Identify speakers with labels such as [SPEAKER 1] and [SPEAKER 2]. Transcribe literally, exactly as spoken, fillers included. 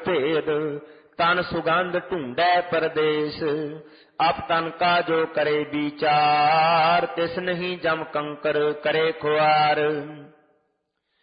[SPEAKER 1] भेद, तन सुगंध ढूंढै परदेस। आप तन का जो करे विचार, तिस नहीं जम कंकर करे खुआर।